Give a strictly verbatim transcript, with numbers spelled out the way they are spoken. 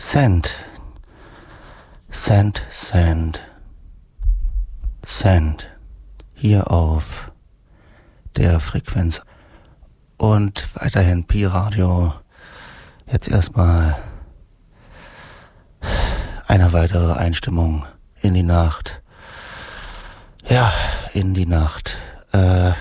Sand. Sand, Sand. Sand. Hier auf der Frequenz. Und weiterhin Pi-Radio. Jetzt erstmal eine weitere Einstimmung in die Nacht. Ja, in die Nacht. Äh,